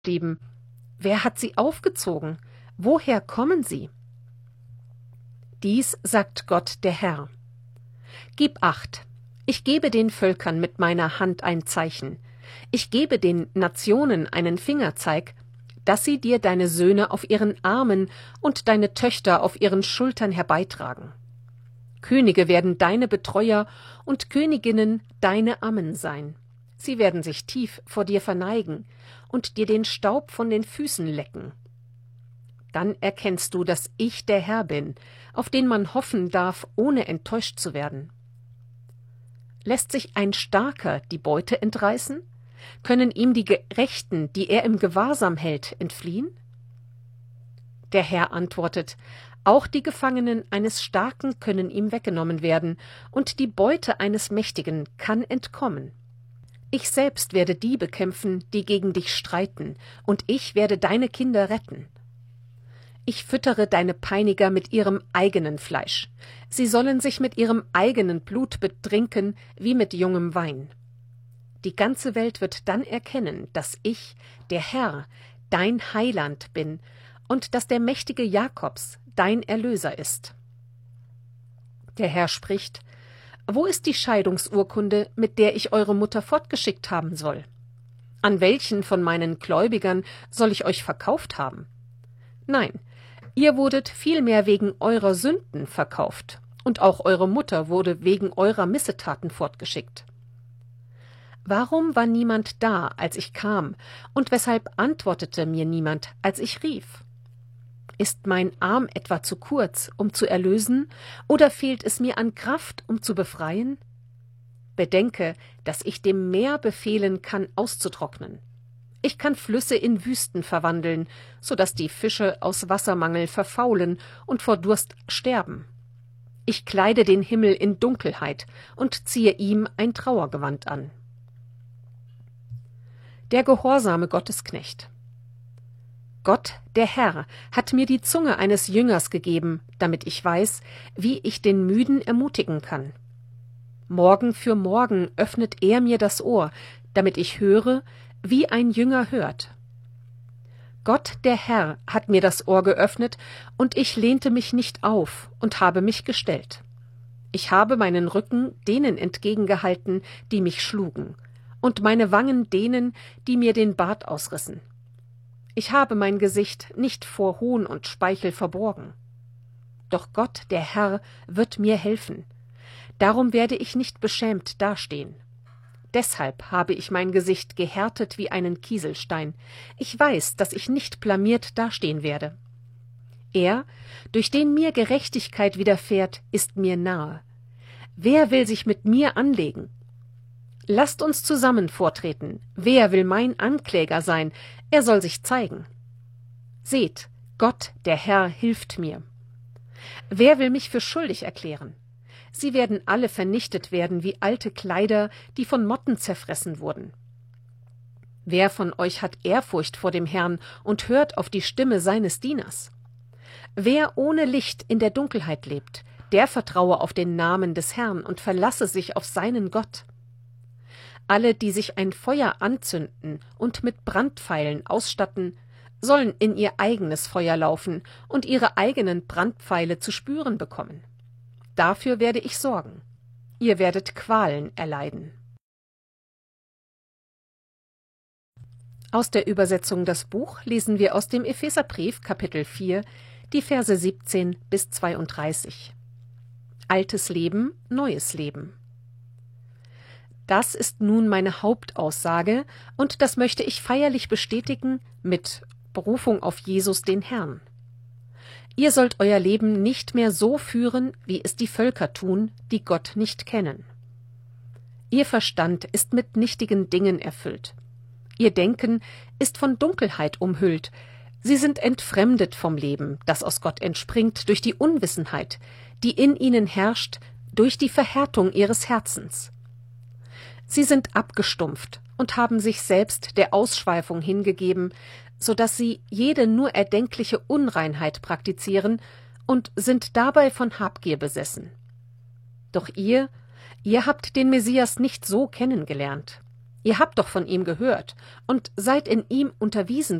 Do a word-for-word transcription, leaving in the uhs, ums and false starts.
blieben. Wer hat sie aufgezogen? Woher kommen sie? Dies sagt Gott der Herr. Gib acht, ich gebe den Völkern mit meiner Hand ein Zeichen, ich gebe den Nationen einen Fingerzeig, dass sie dir deine Söhne auf ihren Armen und deine Töchter auf ihren Schultern herbeitragen. Könige werden deine Betreuer und Königinnen deine Ammen sein. Sie werden sich tief vor dir verneigen und dir den Staub von den Füßen lecken. Dann erkennst du, dass ich der Herr bin, auf den man hoffen darf, ohne enttäuscht zu werden. Lässt sich ein Starker die Beute entreißen? Können ihm die Gerechten, die er im Gewahrsam hält, entfliehen? Der Herr antwortet: Auch die Gefangenen eines Starken können ihm weggenommen werden, und die Beute eines Mächtigen kann entkommen. Ich selbst werde die bekämpfen, die gegen dich streiten, und ich werde deine Kinder retten. Ich füttere deine Peiniger mit ihrem eigenen Fleisch. Sie sollen sich mit ihrem eigenen Blut betrinken wie mit jungem Wein. Die ganze Welt wird dann erkennen, dass ich, der Herr, dein Heiland bin und dass der mächtige Jakobs dein Erlöser ist. Der Herr spricht: Wo ist die Scheidungsurkunde, mit der ich eure Mutter fortgeschickt haben soll? An welchen von meinen Gläubigern soll ich euch verkauft haben? Nein, ihr wurdet vielmehr wegen eurer Sünden verkauft, und auch eure Mutter wurde wegen eurer Missetaten fortgeschickt. Warum war niemand da, als ich kam, und weshalb antwortete mir niemand, als ich rief? Ist mein Arm etwa zu kurz, um zu erlösen, oder fehlt es mir an Kraft, um zu befreien? Bedenke, dass ich dem Meer befehlen kann, auszutrocknen. Ich kann Flüsse in Wüsten verwandeln, so dass die Fische aus Wassermangel verfaulen und vor Durst sterben. Ich kleide den Himmel in Dunkelheit und ziehe ihm ein Trauergewand an. Der gehorsame Gottesknecht. Gott, der Herr, hat mir die Zunge eines Jüngers gegeben, damit ich weiß, wie ich den Müden ermutigen kann. Morgen für morgen öffnet er mir das Ohr, damit ich höre, wie ein Jünger hört. Gott, der Herr, hat mir das Ohr geöffnet, und ich lehnte mich nicht auf und habe mich gestellt. Ich habe meinen Rücken denen entgegengehalten, die mich schlugen, und meine Wangen denen, die mir den Bart ausrissen. Ich habe mein Gesicht nicht vor Hohn und Speichel verborgen. Doch Gott, der Herr, wird mir helfen. Darum werde ich nicht beschämt dastehen. Deshalb habe ich mein Gesicht gehärtet wie einen Kieselstein. Ich weiß, dass ich nicht blamiert dastehen werde. Er, durch den mir Gerechtigkeit widerfährt, ist mir nahe. Wer will sich mit mir anlegen? Lasst uns zusammen vortreten. Wer will mein Ankläger sein? Er soll sich zeigen. Seht, Gott, der Herr, hilft mir. Wer will mich für schuldig erklären? Sie werden alle vernichtet werden wie alte Kleider, die von Motten zerfressen wurden. Wer von euch hat Ehrfurcht vor dem Herrn und hört auf die Stimme seines Dieners? Wer ohne Licht in der Dunkelheit lebt, der vertraue auf den Namen des Herrn und verlasse sich auf seinen Gott. Alle, die sich ein Feuer anzünden und mit Brandpfeilen ausstatten, sollen in ihr eigenes Feuer laufen und ihre eigenen Brandpfeile zu spüren bekommen. Dafür werde ich sorgen. Ihr werdet Qualen erleiden. Aus der Übersetzung Das Buch lesen wir aus dem Epheserbrief Kapitel vier, die Verse siebzehn bis zweiunddreißig. Altes Leben, neues Leben. Das ist nun meine Hauptaussage, und das möchte ich feierlich bestätigen mit Berufung auf Jesus den Herrn. Ihr sollt euer Leben nicht mehr so führen, wie es die Völker tun, die Gott nicht kennen. Ihr Verstand ist mit nichtigen Dingen erfüllt. Ihr Denken ist von Dunkelheit umhüllt. Sie sind entfremdet vom Leben, das aus Gott entspringt, durch die Unwissenheit, die in ihnen herrscht, durch die Verhärtung ihres Herzens. Sie sind abgestumpft und haben sich selbst der Ausschweifung hingegeben, so dass sie jede nur erdenkliche Unreinheit praktizieren und sind dabei von Habgier besessen. Doch ihr, ihr habt den Messias nicht so kennengelernt. Ihr habt doch von ihm gehört und seid in ihm unterwiesen